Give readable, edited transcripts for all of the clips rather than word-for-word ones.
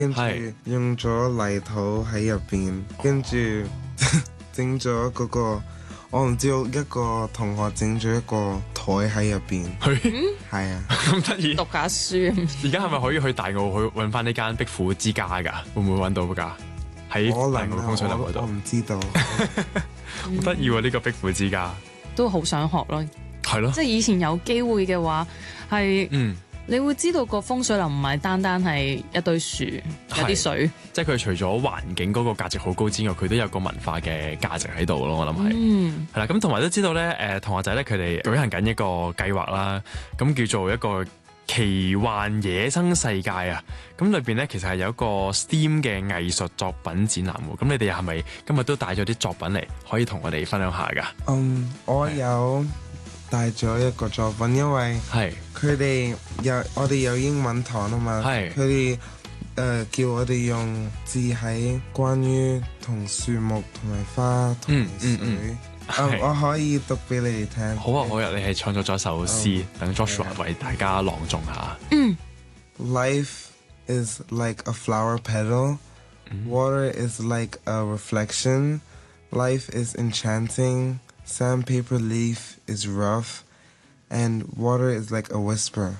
跟住用咗泥土喺入邊，跟住整咗嗰個，我唔知一個同學整咗一個台喺入邊。係啊， 咁得意。 讀下書。 而家係咪可以去大澳去揾翻呢間壁虎之家㗎？會唔會揾到㗎？喺大澳風水林嗰我度。 唔知道。 好得意喎！呢個壁虎之家都好想學咯。 係咯， 即係以前有機會嘅話，係你會知道個風水林唔係單單係一堆樹、有啲水， 即係佢除咗環境嗰個價值好高之外，佢都有個文化嘅價值喺度咯。我諗係啦，咁同埋都知道咧，同學仔咧佢哋舉行緊一個計劃啦，咁叫做一個奇幻野生世界啊！咁裏邊咧其實係有一個 STEAM 嘅藝術作品展覽喎。咁你哋係咪今日都帶咗啲作品嚟，可以同我哋分享下㗎？ 我有帶咗一個作品，因為佢哋我哋有英文堂啊嘛，佢哋叫我哋用字喺關於同樹木同埋花同埋水，我可以讀俾你哋聽。 好啊，好啊，你係創作咗首詩，等 Joshua 為大家朗誦下。 Life is like a flower petal, water is like a reflection, life is enchanting, sandpaper leaf is rough, and water is like a whisper.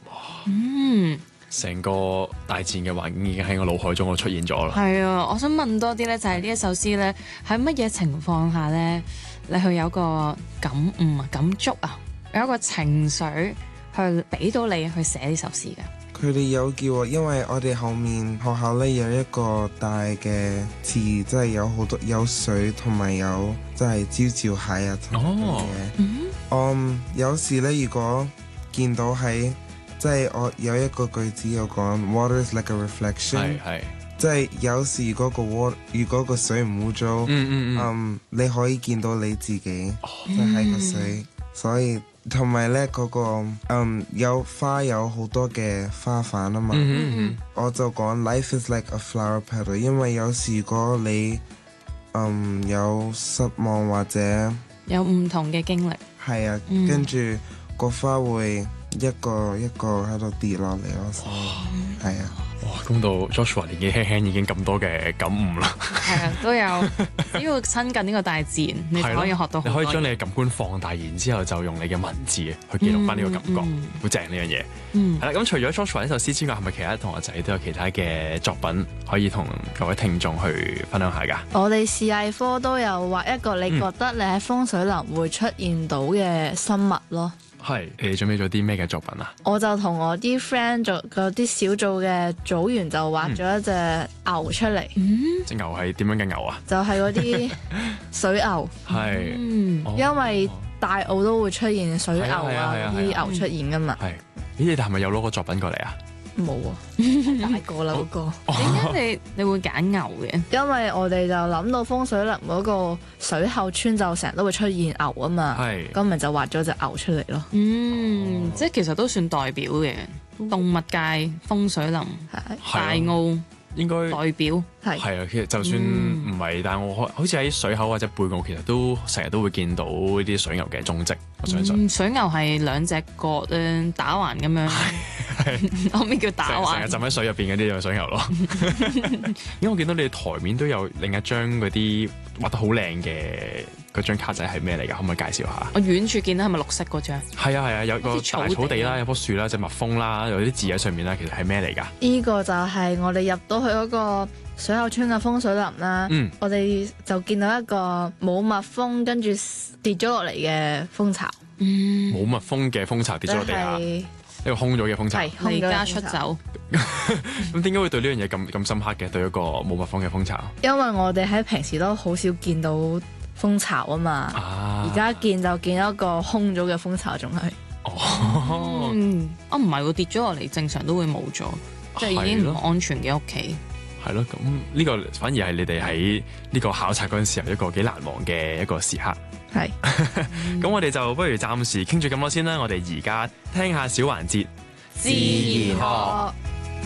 成個大自然嘅環境已經喺我腦海中出現咗啦。 係啊，我想問多啲咧，就係呢一首詩咧，喺乜嘢情況下咧，你去有個感悟啊、感觸啊，有一個情緒去俾到你去寫呢首詩嘅？ 佢哋有叫我，因為我哋後面學校咧有一個大嘅池，即係有好多有水同埋有即係招蟹啊同埋嘅。有時咧，如果見到喺即係我有一個句子有講 water is like a reflection， 即係有時如果個水唔污糟，你可以見到你自己即係喺個水，所以同埋咧嗰個有花有好多嘅花瓣啊嘛，我就講 life is like a flower petal， 因為有時如果你有失望或者有唔同嘅經歷， 係啊，跟住個花會一個一個喺度跌落嚟咯，所以係啊。 哇！咁到 Joshua 年紀輕輕已經咁多嘅感悟啦。係啊，都有。只要親近呢個大自然，你就可以學到好多嘢。 你可以將你嘅感官放大，然之後就用你嘅文字去記錄翻呢個感覺，好正呢樣嘢。係啦，咁除咗 Joshua 呢首詩之外，係咪其他同學仔都有其他嘅作品可以同各位聽眾去分享下㗎？ 我哋視藝科都有畫一個你覺得你喺風水林會出現到嘅生物咯。 係，你哋準備咗啲咩嘅作品啊？ 我就同我啲 friend 做嗰啲小組嘅組員就畫咗一隻牛出嚟。 隻牛係點樣嘅牛啊？ 就係嗰啲水牛。 係， 因為大澳都會出現水牛啊啲牛出現噶嘛。 係，你哋係咪有攞個作品過嚟啊？ 冇啊，大個啦嗰個。 點解你會揀牛嘅？ 因為我哋就諗到風水林嗰個水後村就成日都會出現牛啊嘛，咁咪就畫咗隻牛出嚟咯。 即係其實都算代表嘅動物界風水林大澳。 應該代表係啊，其實就算唔係，但係我好似喺水口或者貝澳，其實都成日都會見到呢啲水牛嘅蹤跡。我相信水牛係兩隻角打橫咁樣，後面叫打橫。 成日浸喺水入邊嗰啲就係水牛咯。因為我見到你哋台面都有另一張嗰啲畫得好靚嘅嗰張卡仔係咩嚟㗎？可唔可以介紹下？ 我遠處見到係咪綠色嗰張？ 係啊，有個大草地啦，有棵樹啦，隻蜜蜂啦，有啲字喺上面啦，其實係咩嚟㗎？ 呢個就係我哋入到去嗰個水後村嘅風水林啦。我哋就見到一個冇蜜蜂跟住跌咗落嚟嘅蜂巢。 冇蜜蜂嘅蜂巢跌咗落地下，一個空咗嘅蜂巢。 離家出走。 咁點解會對呢樣嘢咁深刻嘅？對一個冇蜜蜂嘅蜂巢？ 因為我哋喺平時都好少見到蜂巢啊嘛，而家見就見一個空咗嘅蜂巢，仲係。 唔係喎，跌咗落嚟正常都會冇咗，即係已經唔安全嘅屋企。 係咯，咁呢個反而係你哋喺呢個考察嗰陣時候一個幾難忘嘅一個時刻。 係。 咁我哋就不如暫時傾住咁多先啦，我哋而家聽下小環節自然學。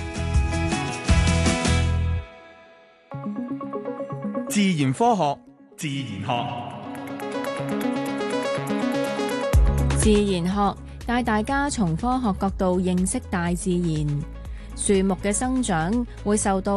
自然科學，自然學， 自然學帶大家從科學角度認識大自然。 樹木嘅生長會受到